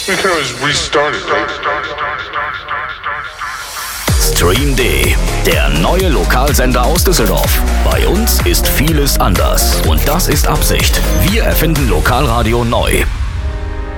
We can always restart it, right? Stream D, der neue Lokalsender aus Düsseldorf. Bei uns ist vieles anders und das ist Absicht. Wir erfinden Lokalradio neu.